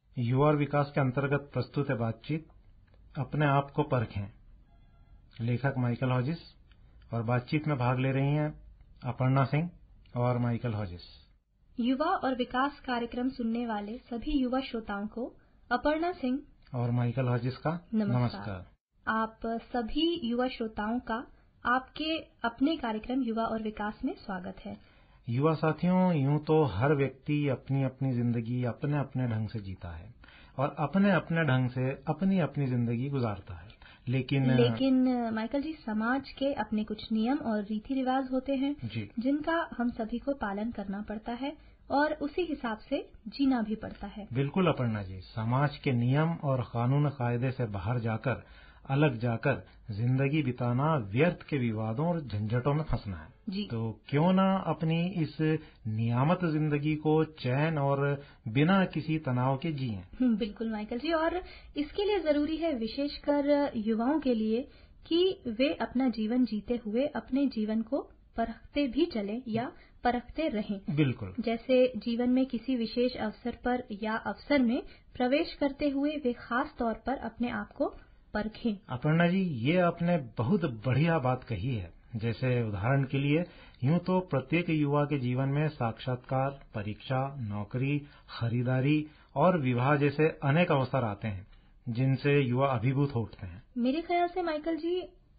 युवा और विकास के अंतर्गत प्रस्तुत है बातचीत अपने आप को परखें। लेखक माइकल हॉजिस और बातचीत में भाग ले रही हैं अपर्णा सिंह और माइकल हॉजिस। युवा और विकास कार्यक्रम सुनने वाले सभी युवा श्रोताओं को अपर्णा सिंह और माइकल हॉजिस का नमस्कार। आप सभी युवा श्रोताओं का आपके अपने कार्यक्रम युवा और विकास में स्वागत है। युवा साथियों, यूं तो हर व्यक्ति अपनी अपनी जिंदगी अपने अपने ढंग से जीता है और अपने अपने ढंग से अपनी अपनी जिंदगी गुजारता है, लेकिन माइकल जी, समाज के अपने कुछ नियम और रीति रिवाज होते हैं जिनका हम सभी को पालन करना पड़ता है और उसी हिसाब से जीना भी पड़ता है। बिल्कुल अपर्णा जी, समाज के नियम और कानून कायदे से बाहर जाकर, अलग जाकर जिंदगी बिताना व्यर्थ के विवादों और झंझटों में फंसना है जी। तो क्यों ना अपनी इस नियामत जिंदगी को चैन और बिना किसी तनाव के जिएं। बिल्कुल माइकल जी, और इसके लिए जरूरी है विशेषकर युवाओं के लिए कि वे अपना जीवन जीते हुए अपने जीवन को परखते भी चले या परखते रहें। बिल्कुल। जैसे जीवन में किसी विशेष अवसर पर या अवसर में प्रवेश करते हुए वे खास तौर पर अपने आप को परखें। अपर्णा जी, ये आपने बहुत बढ़िया बात कही है। जैसे उदाहरण के लिए यूं तो प्रत्येक युवा के जीवन में साक्षात्कार, परीक्षा, नौकरी, खरीदारी और विवाह जैसे अनेक अवसर आते हैं जिनसे युवा अभिभूत हो उठते हैं। मेरे ख्याल से माइकल जी,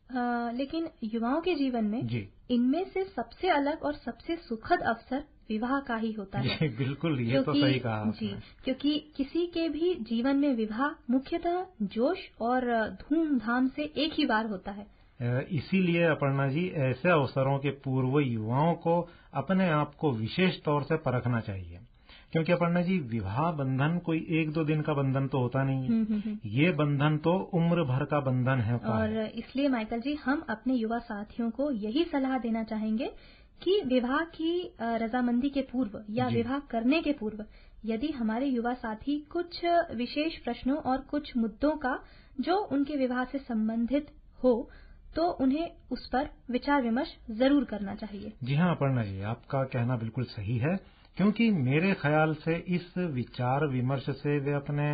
लेकिन युवाओं के जीवन में इनमें से सबसे अलग और सबसे सुखद अवसर विवाह का ही होता है। बिल्कुल, ये तो सही कहा जी, क्योंकि किसी के भी जीवन में विवाह मुख्यतः जोश और धूमधाम से एक ही बार होता है। इसीलिए अपर्णा जी, ऐसे अवसरों के पूर्व युवाओं को अपने आप को विशेष तौर से परखना चाहिए, क्योंकि अपर्णा जी, विवाह बंधन कोई एक दो दिन का बंधन तो होता नहीं है। ये बंधन तो उम्र भर का बंधन है। और इसलिए माइकल जी, हम अपने युवा साथियों को यही सलाह देना चाहेंगे कि विवाह की रजामंदी के पूर्व या विवाह करने के पूर्व यदि हमारे युवा साथी कुछ विशेष प्रश्नों और कुछ मुद्दों का जो उनके विवाह से संबंधित हो तो उन्हें उस पर विचार विमर्श जरूर करना चाहिए। जी हाँ अपर्णा जी, आपका कहना बिल्कुल सही है, क्योंकि मेरे ख्याल से इस विचार विमर्श से वे अपने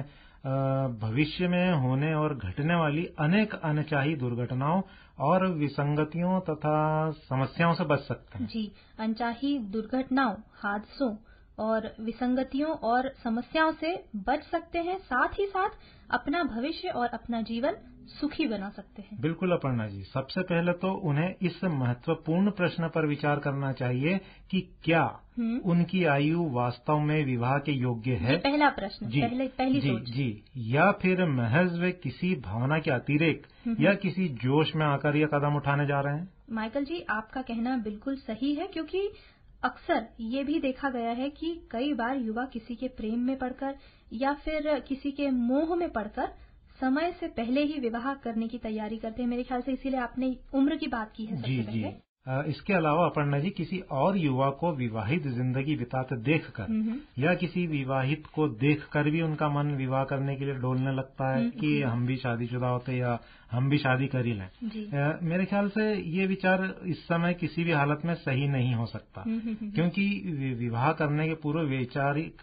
भविष्य में होने और घटने वाली अनेक अनचाही दुर्घटनाओं और विसंगतियों तथा समस्याओं से बच सकते हैं। जी, अनचाही दुर्घटनाओं, हादसों और विसंगतियों और समस्याओं से बच सकते हैं, साथ ही साथ अपना भविष्य और अपना जीवन सुखी बना सकते हैं। बिल्कुल अपर्णा जी, सबसे पहले तो उन्हें इस महत्वपूर्ण प्रश्न पर विचार करना चाहिए कि क्या उनकी आयु वास्तव में विवाह के योग्य है। पहला प्रश्न, पहली सोच। जी, या फिर महज वे किसी भावना के अतिरेक या किसी जोश में आकर यह कदम उठाने जा रहे हैं। माइकल जी, आपका कहना बिल्कुल सही है, क्योंकि अक्सर ये भी देखा गया है कि कई बार युवा किसी के प्रेम में पड़कर या फिर किसी के मोह में पड़कर समय से पहले ही विवाह करने की तैयारी करते हैं। मेरे ख्याल से इसीलिए आपने उम्र की बात की है सबसे पहले। इसके अलावा अपर्णा जी, किसी और युवा को विवाहित जिंदगी बिताते देखकर या किसी विवाहित को देखकर भी उनका मन विवाह करने के लिए डोलने लगता है कि हम भी शादीशुदा होते या हम भी शादी कर ही लें। मेरे ख्याल से ये विचार इस समय किसी भी हालत में सही नहीं हो सकता, क्योंकि विवाह करने के पूर्व वैचारिक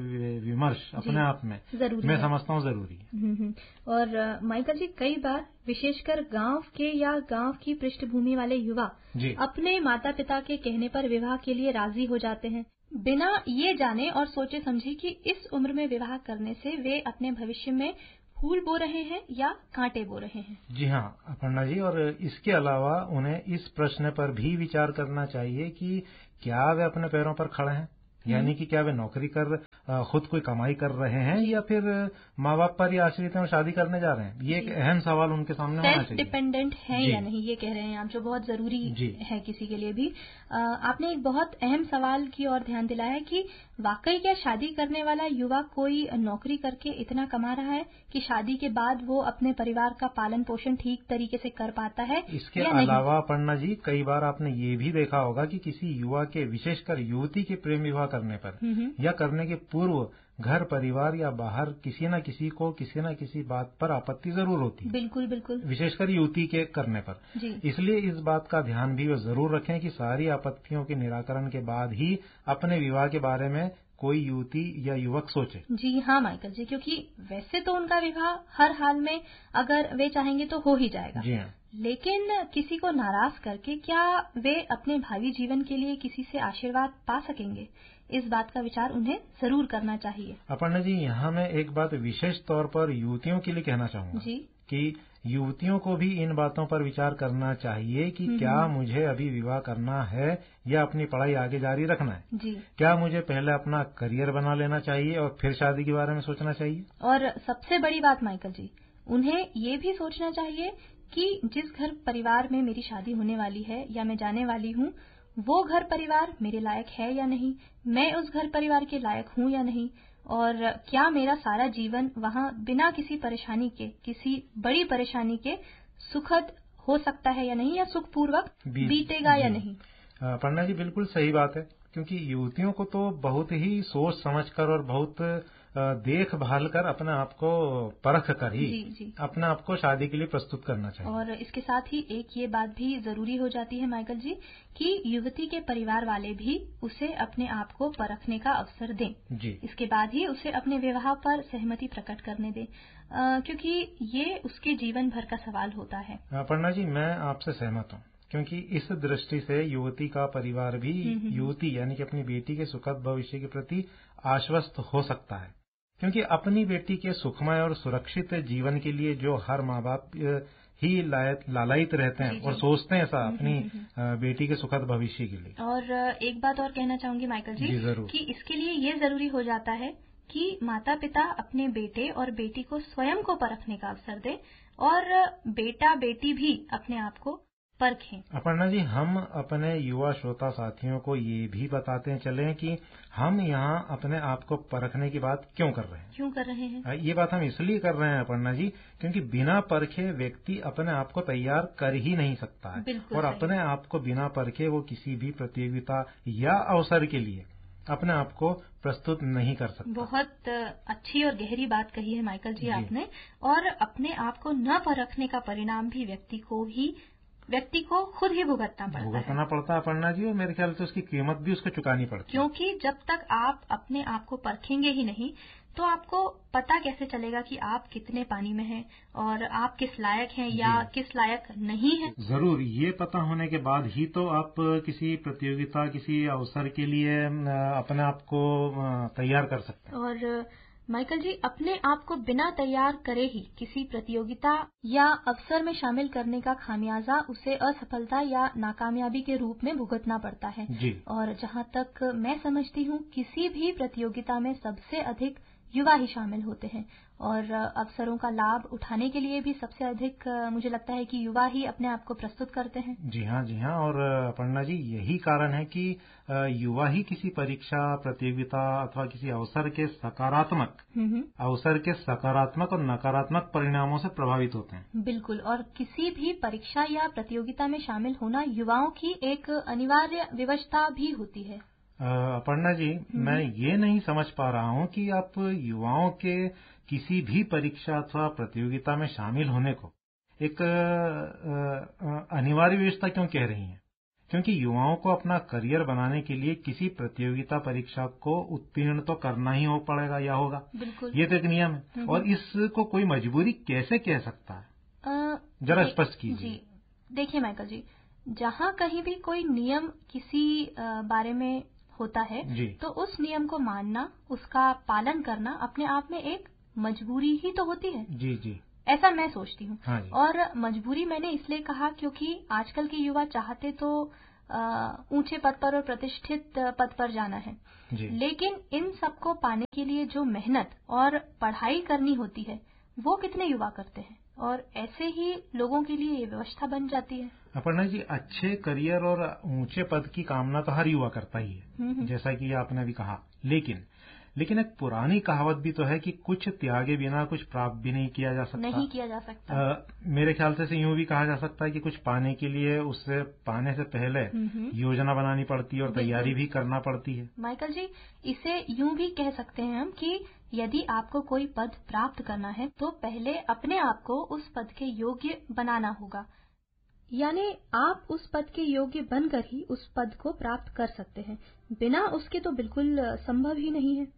विमर्श अपने आप में मैं समझता हूँ जरूरी है। और माइकल जी, कई बार विशेषकर गांव के या गांव की पृष्ठभूमि वाले युवा अपने माता पिता के कहने पर विवाह के लिए राजी हो जाते हैं, बिना ये जाने और सोचे समझे कि इस उम्र में विवाह करने से वे अपने भविष्य में फूल बो रहे हैं या कांटे बो रहे हैं। जी हाँ अपर्णा जी, और इसके अलावा उन्हें इस प्रश्न पर भी विचार करना चाहिए कि क्या वे अपने पैरों पर खड़े हैं, यानी कि क्या वे नौकरी कर खुद कोई कमाई कर रहे हैं या फिर माँ बाप पर ही आश्रित हैं और शादी करने जा रहे हैं। ये एक अहम सवाल उनके सामने होना चाहिए। सेल्फ डिपेंडेंट है या नहीं, ये कह रहे हैं आप, जो बहुत जरूरी है किसी के लिए भी। आपने एक बहुत अहम सवाल की ओर ध्यान दिलाया है कि वाकई क्या शादी करने वाला युवा कोई नौकरी करके इतना कमा रहा है कि शादी के बाद वो अपने परिवार का पालन पोषण ठीक तरीके से कर पाता है। इसके अलावा पन्ना जी, कई बार आपने ये भी देखा होगा कि किसी युवा के, विशेषकर युवती के प्रेम विवाह करने पर या करने के पूर्व घर परिवार या बाहर किसी न किसी को किसी न किसी बात पर आपत्ति जरूर होती है। बिल्कुल बिल्कुल, विशेषकर युवती के करने पर। इसलिए इस बात का ध्यान भी वो जरूर रखें कि सारी आपत्तियों के निराकरण के बाद ही अपने विवाह के बारे में कोई युवती या युवक सोचे। जी हाँ माइकल जी, क्योंकि वैसे तो उनका विवाह हर हाल में अगर वे चाहेंगे तो हो ही जाएगा। जी हाँ। लेकिन किसी को नाराज करके क्या वे अपने भावी जीवन के लिए किसी से आशीर्वाद पा सकेंगे? इस बात का विचार उन्हें जरूर करना चाहिए। अपर्णा जी, यहाँ मैं एक बात विशेष तौर पर युवतियों के लिए कहना चाहूंगा जी। कि युवतियों को भी इन बातों पर विचार करना चाहिए कि क्या मुझे अभी विवाह करना है या अपनी पढ़ाई आगे जारी रखना है। जी। क्या मुझे पहले अपना करियर बना लेना चाहिए और फिर शादी के बारे में सोचना चाहिए। और सबसे बड़ी बात माइकल जी, उन्हें ये भी सोचना चाहिए कि जिस घर परिवार में मेरी शादी होने वाली है या मैं जाने वाली हूँ, वो घर परिवार मेरे लायक है या नहीं, मैं उस घर परिवार के लायक हूँ या नहीं, और क्या मेरा सारा जीवन वहाँ बिना किसी परेशानी के, किसी बड़ी परेशानी के सुखद हो सकता है या नहीं, या सुखपूर्वक बीतेगा या नहीं। अपर्णा जी, बिल्कुल सही बात है, क्योंकि युवतियों को तो बहुत ही सोच समझकर और बहुत देखभाल कर अपने आप को परख कर ही अपने आप को शादी के लिए प्रस्तुत करना चाहिए। और इसके साथ ही एक ये बात भी जरूरी हो जाती है माइकल जी कि युवती के परिवार वाले भी उसे अपने आप को परखने का अवसर दें। जी। इसके बाद ही उसे अपने विवाह पर सहमति प्रकट करने दें, क्योंकि ये उसके जीवन भर का सवाल होता है। अपर्णा जी, मैं आपसे सहमत हूँ, क्योंकि इस दृष्टि से युवती का परिवार भी युवती यानी कि अपनी बेटी के सुखद भविष्य के प्रति आश्वस्त हो सकता है, क्योंकि अपनी बेटी के सुखमय और सुरक्षित जीवन के लिए जो हर माँ बाप ही लालायित रहते हैं और सोचते हैं ऐसा अपनी बेटी के सुखद भविष्य के लिए। और एक बात और कहना चाहूंगी माइकल जी, कि इसके लिए ये जरूरी हो जाता है कि माता पिता अपने बेटे और बेटी को स्वयं को परखने का अवसर दें और बेटा बेटी भी अपने आप को परखें। अपर्णा जी, हम अपने युवा श्रोता साथियों को ये भी बताते चलें कि हम यहाँ अपने आप को परखने की बात क्यों कर रहे हैं। ये बात हम इसलिए कर रहे हैं अपर्णा जी, क्योंकि बिना परखे व्यक्ति अपने आप को तैयार कर ही नहीं सकता है, और अपने आप को बिना परखे वो किसी भी प्रतियोगिता या अवसर के लिए अपने आप को प्रस्तुत नहीं कर सकता। बहुत अच्छी और गहरी बात कही है माइकल जी आपने। और अपने आप को न परखने का परिणाम भी व्यक्ति को खुद ही भुगतना पड़ता है अपर्णा जी, और मेरे ख्याल से उसकी कीमत भी उसको चुकानी पड़ती है, क्योंकि जब तक आप अपने आप को परखेंगे ही नहीं तो आपको पता कैसे चलेगा कि आप कितने पानी में हैं और आप किस लायक हैं या किस लायक नहीं है। जरूर ये पता होने के बाद ही तो आप किसी प्रतियोगिता, किसी अवसर के लिए अपने आप को तैयार कर सकते हैं। और माइकल जी, अपने आप को बिना तैयार करे ही किसी प्रतियोगिता या अवसर में शामिल करने का खामियाजा उसे असफलता या नाकामयाबी के रूप में भुगतना पड़ता है। जी। और जहाँ तक मैं समझती हूँ, किसी भी प्रतियोगिता में सबसे अधिक युवा ही शामिल होते हैं और अवसरों का लाभ उठाने के लिए भी सबसे अधिक मुझे लगता है कि युवा ही अपने आप को प्रस्तुत करते हैं। जी हाँ, और अपर्णा जी, यही कारण है कि युवा ही किसी परीक्षा, प्रतियोगिता अथवा किसी अवसर के सकारात्मक और नकारात्मक परिणामों से प्रभावित होते हैं। बिल्कुल, और किसी भी परीक्षा या प्रतियोगिता में शामिल होना युवाओं की एक अनिवार्य विवशता भी होती है। अपर्णा जी, मैं ये नहीं समझ पा रहा हूँ कि आप युवाओं के किसी भी परीक्षा अथवा प्रतियोगिता में शामिल होने को एक अनिवार्य व्यवस्था क्यों कह रही हैं, क्योंकि युवाओं को अपना करियर बनाने के लिए किसी प्रतियोगिता परीक्षा को उत्तीर्ण तो करना ही पड़ेगा या होगा। बिल्कुल, ये तो एक नियम है, और इसको कोई मजबूरी कैसे कह सकता है, जरा स्पष्ट कीजिए। देखिए माइकल जी, जहाँ कहीं भी कोई नियम किसी बारे में होता है तो उस नियम को मानना, उसका पालन करना अपने आप में एक मजबूरी ही तो होती है। जी, ऐसा मैं सोचती हूँ। हाँ, और मजबूरी मैंने इसलिए कहा क्योंकि आजकल के युवा चाहते तो ऊंचे पद पर और प्रतिष्ठित पद पर जाना है, लेकिन इन सबको पाने के लिए जो मेहनत और पढ़ाई करनी होती है वो कितने युवा करते हैं, और ऐसे ही लोगों के लिए ये व्यवस्था बन जाती है। अपर्णा जी, अच्छे करियर और ऊंचे पद की कामना तो हर युवा करता ही है, जैसा कि आपने भी कहा, लेकिन एक पुरानी कहावत भी तो है कि कुछ त्यागे बिना कुछ प्राप्त भी नहीं किया जा सकता। मेरे ख्याल से यूं भी कहा जा सकता है कि कुछ पाने के लिए उससे पाने से पहले योजना बनानी पड़ती है और तैयारी भी करना पड़ती है। माइकल जी, इसे यूं भी कह सकते हैं हम कि यदि आपको कोई पद प्राप्त करना है तो पहले अपने आप को उस पद के योग्य बनाना होगा, यानी आप उस पद के योग्य बनकर ही उस पद को प्राप्त कर सकते हैं। बिना उसके तो बिल्कुल संभव ही नहीं है।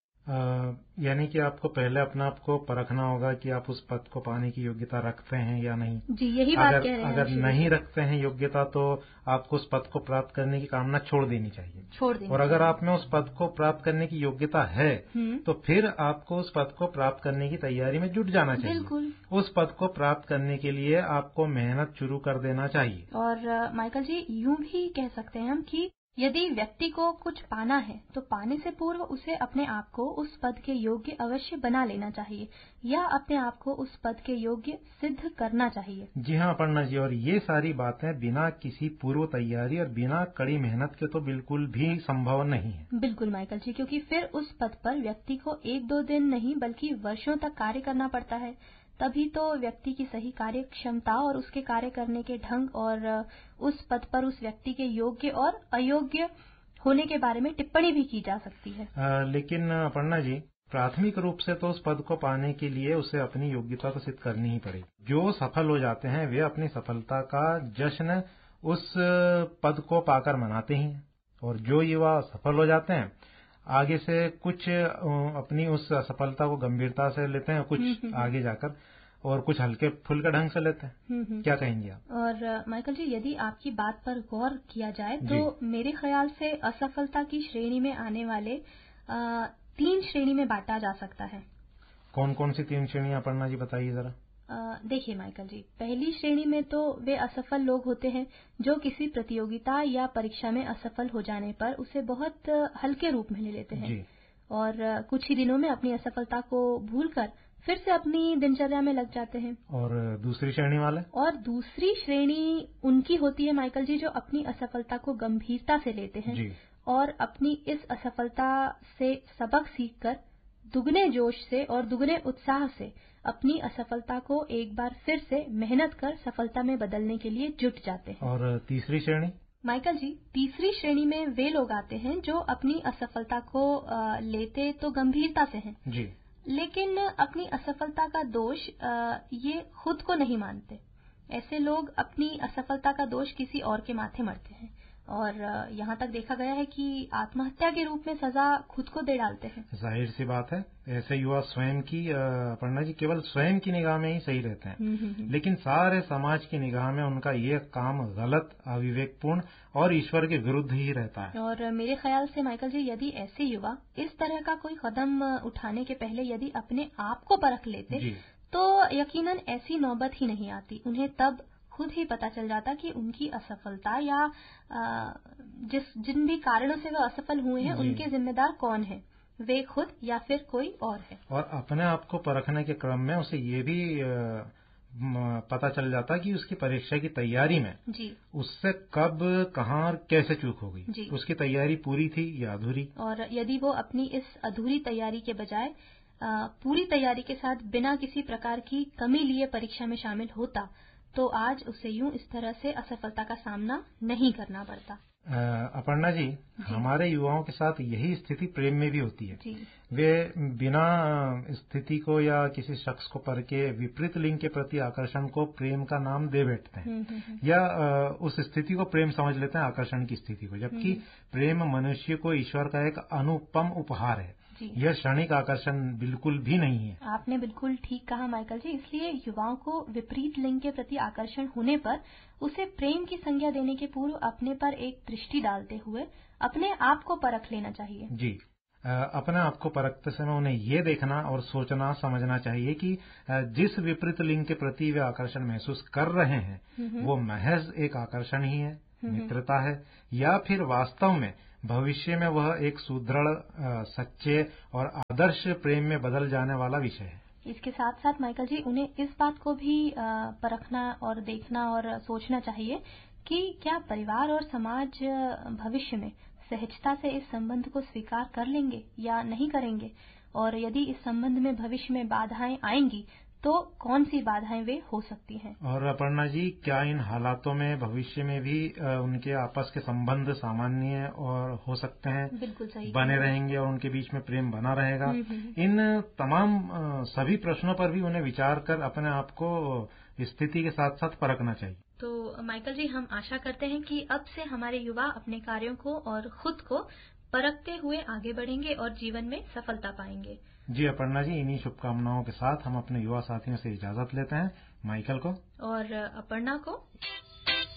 यानी कि आपको पहले अपने आप को परखना होगा कि आप उस पद को पाने की योग्यता रखते हैं या नहीं। जी, यही बात कह रहे हैं। अगर नहीं रखते हैं योग्यता तो आपको उस पद को प्राप्त करने की कामना छोड़ देनी चाहिए। और अगर आप में उस पद को प्राप्त करने की योग्यता है तो फिर आपको उस पद को प्राप्त करने की तैयारी में जुट जाना चाहिए। बिल्कुल। उस पद को प्राप्त करने के लिए आपको मेहनत शुरू कर देना चाहिए। और माइकल जी, यूं भी कह सकते हैं हम कि यदि व्यक्ति को कुछ पाना है तो पाने से पूर्व उसे अपने आप को उस पद के योग्य अवश्य बना लेना चाहिए या अपने आप को उस पद के योग्य सिद्ध करना चाहिए। जी हाँ अपर्णा जी, और ये सारी बातें बिना किसी पूर्व तैयारी और बिना कड़ी मेहनत के तो बिल्कुल भी संभव नहीं है। बिल्कुल माइकल जी, क्योंकि फिर उस पद पर व्यक्ति को 1-2 दिन नहीं बल्कि वर्षों तक कार्य करना पड़ता है। तभी तो व्यक्ति की सही कार्य क्षमता और उसके कार्य करने के ढंग और उस पद पर उस व्यक्ति के योग्य और अयोग्य होने के बारे में टिप्पणी भी की जा सकती है। लेकिन अपर्णा जी, प्राथमिक रूप से तो उस पद को पाने के लिए उसे अपनी योग्यता तो सिद्ध करनी ही पड़ेगी। जो सफल हो जाते हैं वे अपनी सफलता का जश्न उस पद को पाकर मनाते ही हैं, और जो युवा सफल हो जाते हैं आगे से कुछ अपनी उस असफलता को गंभीरता से लेते हैं, कुछ आगे जाकर और कुछ हल्के फुल्के ढंग से लेते हैं। क्या कहेंगे आप? और माइकल जी, यदि आपकी बात पर गौर किया जाए तो मेरे ख्याल से असफलता की श्रेणी में आने वाले 3 श्रेणी में बांटा जा सकता है। कौन कौन सी 3 श्रेणियां अपर्णा जी बताइए जरा। देखिए माइकल जी, पहली श्रेणी में तो वे असफल लोग होते हैं जो किसी प्रतियोगिता या परीक्षा में असफल हो जाने पर उसे बहुत हल्के रूप में ले लेते हैं और कुछ ही दिनों में अपनी असफलता को भूलकर फिर से अपनी दिनचर्या में लग जाते हैं। और दूसरी श्रेणी वाले? और दूसरी श्रेणी उनकी होती है माइकल जी जो अपनी असफलता को गंभीरता से लेते हैं और अपनी इस असफलता से सबक सीखकर दुगने जोश से और दुगने उत्साह से अपनी असफलता को एक बार फिर से मेहनत कर सफलता में बदलने के लिए जुट जाते हैं। और तीसरी श्रेणी? माइकल जी, तीसरी श्रेणी में वे लोग आते हैं जो अपनी असफलता को लेते तो गंभीरता से हैं जी, लेकिन अपनी असफलता का दोष ये खुद को नहीं मानते। ऐसे लोग अपनी असफलता का दोष किसी और के माथे मढ़ते हैं और यहाँ तक देखा गया है कि आत्महत्या के रूप में सजा खुद को दे डालते हैं। जाहिर सी बात है, ऐसे युवा स्वयं की अपर्णा जी केवल स्वयं की निगाह में ही सही रहते हैं, लेकिन सारे समाज की निगाह में उनका ये काम गलत, अविवेकपूर्ण और ईश्वर के विरुद्ध ही रहता है। और मेरे ख्याल से माइकल जी, यदि ऐसे युवा इस तरह का कोई कदम उठाने के पहले यदि अपने आप को परख लेते तो यकीनन ऐसी नौबत ही नहीं आती। उन्हें तब खुद ही पता चल जाता कि उनकी असफलता या जिन भी कारणों से वो असफल हुए हैं उनके जिम्मेदार कौन है, वे खुद या फिर कोई और है। और अपने आप को परखने के क्रम में उसे ये भी पता चल जाता कि उसकी परीक्षा की तैयारी में उससे कब, कहाँ और कैसे चूक हो गई, उसकी तैयारी पूरी थी या अधूरी। और यदि वो अपनी इस अधूरी तैयारी के बजाय पूरी तैयारी के साथ बिना किसी प्रकार की कमी लिए परीक्षा में शामिल होता तो आज उसे यूं इस तरह से असफलता का सामना नहीं करना पड़ता। अपर्णा जी, हमारे युवाओं के साथ यही स्थिति प्रेम में भी होती है। वे बिना स्थिति को या किसी शख्स को परखे विपरीत लिंग के प्रति आकर्षण को प्रेम का नाम दे बैठते हैं या उस स्थिति को प्रेम समझ लेते हैं, आकर्षण की स्थिति को, जबकि प्रेम मनुष्य को ईश्वर का एक अनुपम उपहार है। यह क्षणिक आकर्षण बिल्कुल भी नहीं है। आपने बिल्कुल ठीक कहा माइकल जी, इसलिए युवाओं को विपरीत लिंग के प्रति आकर्षण होने पर उसे प्रेम की संज्ञा देने के पूर्व अपने पर एक दृष्टि डालते हुए अपने आप को परख लेना चाहिए। जी, अपने आप को परखते समय उन्हें ये देखना और सोचना समझना चाहिए कि जिस विपरीत लिंग के प्रति वे आकर्षण महसूस कर रहे हैं वो महज एक आकर्षण ही है, मित्रता है, या फिर वास्तव में भविष्य में वह एक सुदृढ़, सच्चे और आदर्श प्रेम में बदल जाने वाला विषय है। इसके साथ साथ माइकल जी, उन्हें इस बात को भी परखना और देखना और सोचना चाहिए कि क्या परिवार और समाज भविष्य में सहजता से इस संबंध को स्वीकार कर लेंगे या नहीं करेंगे, और यदि इस संबंध में भविष्य में बाधाएं आएंगी तो कौन सी बाधाएं वे हो सकती हैं। और अपर्णा जी, क्या इन हालातों में भविष्य में भी उनके आपस के संबंध सामान्य और हो सकते हैं? बिल्कुल सही, बने रहेंगे और उनके बीच में प्रेम बना रहेगा। इन तमाम सभी प्रश्नों पर भी उन्हें विचार कर अपने आप को स्थिति के साथ साथ परखना चाहिए। तो माइकल जी, हम आशा करते हैं कि अब से हमारे युवा अपने कार्यों को और खुद को परखते हुए आगे बढ़ेंगे और जीवन में सफलता पाएंगे। जी अपर्णा जी, इन्हीं शुभकामनाओं के साथ हम अपने युवा साथियों से इजाजत लेते हैं। माइकल को और अपर्णा को